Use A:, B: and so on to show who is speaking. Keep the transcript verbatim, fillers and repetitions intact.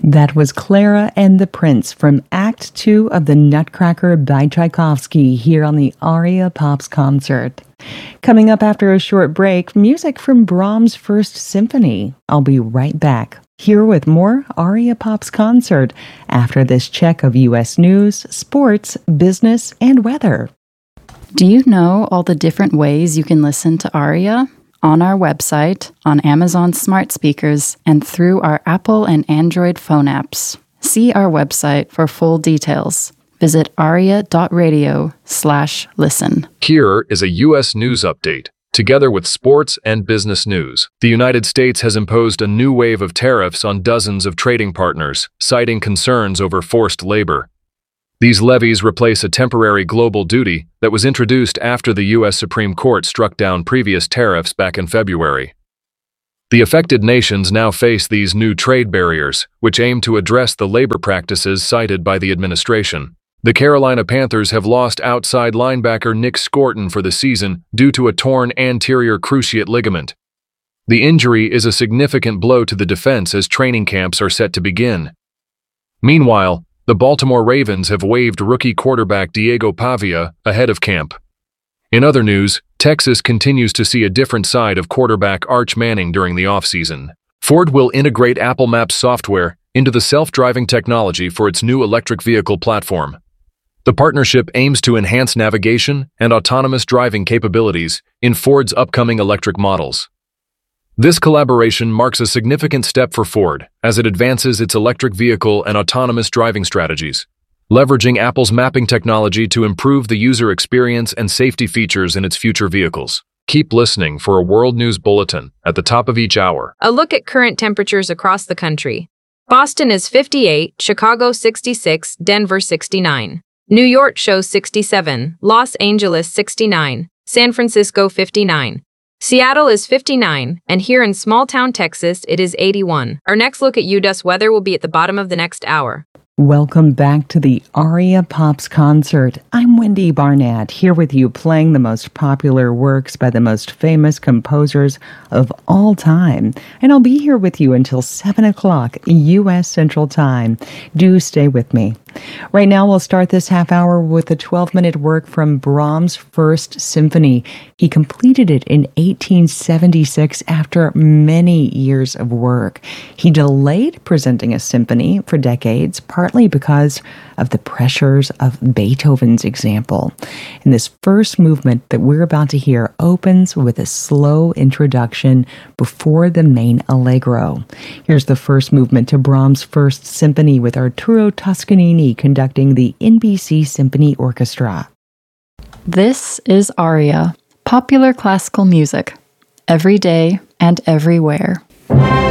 A: That was Clara and the Prince from Act Two of The Nutcracker by Tchaikovsky here on the Aria Pops concert. Coming up after a short break, music from Brahms' First Symphony. I'll be right back here with more Aria Pops concert after this check of U S news, sports, business, and weather.
B: Do you know all the different ways you can listen to Aria? On our website, on Amazon smart speakers, and through our Apple and Android phone apps. See our website for full details. Visit aria.radio slash listen.
C: Here is a U S news update. Together with sports and business news, the United States has imposed a new wave of tariffs on dozens of trading partners, citing concerns over forced labor. These levies replace a temporary global duty that was introduced after the U S Supreme Court struck down previous tariffs back in February. The affected nations now face these new trade barriers, which aim to address the labor practices cited by the administration. The Carolina Panthers have lost outside linebacker Nick Scorton for the season due to a torn anterior cruciate ligament. The injury is a significant blow to the defense as training camps are set to begin. Meanwhile, the Baltimore Ravens have waived rookie quarterback Diego Pavia ahead of camp. In other news, Texas continues to see a different side of quarterback Arch Manning during the offseason. Ford will integrate Apple Maps software into the self-driving technology for its new electric vehicle platform. The partnership aims to enhance navigation and autonomous driving capabilities in Ford's upcoming electric models. This collaboration marks a significant step for Ford as it advances its electric vehicle and autonomous driving strategies, leveraging Apple's mapping technology to improve the user experience and safety features in its future vehicles. Keep listening for a World News Bulletin at the top of each hour.
D: A look at current temperatures across the country. Boston is fifty-eight, Chicago sixty-six, Denver sixty-nine. New York shows sixty-seven, Los Angeles sixty-nine, San Francisco fifty-nine. Seattle is fifty-nine, and here in small-town Texas, it is eighty-one. Our next look at U S weather will be at the bottom of the next hour.
A: Welcome back to the Aria Pops concert. I'm Wendy Barnett, here with you playing the most popular works by the most famous composers of all time. And I'll be here with you until seven o'clock U S Central Time. Do stay with me. Right now, we'll start this half hour with a twelve-minute work from Brahms' First Symphony. He completed it in eighteen seventy-six after many years of work. He delayed presenting a symphony for decades, partly because of the pressures of Beethoven's example. And this first movement that we're about to hear opens with a slow introduction before the main allegro. Here's the first movement to Brahms' First Symphony with Arturo Toscanini conducting the N B C Symphony Orchestra.
B: This is Aria, popular classical music, every day and everywhere.